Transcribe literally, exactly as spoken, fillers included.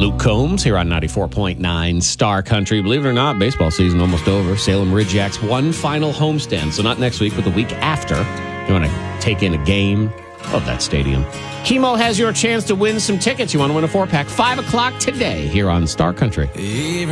Luke Combs here on ninety-four point nine Star Country. Believe it or not, baseball season almost over. Salem Ridge-Yaks one final homestand. So not next week, but the week after. You want to take in a game? Love that stadium. Chemo has your chance to win some tickets. You want to win a four-pack? five o'clock today here on Star Country.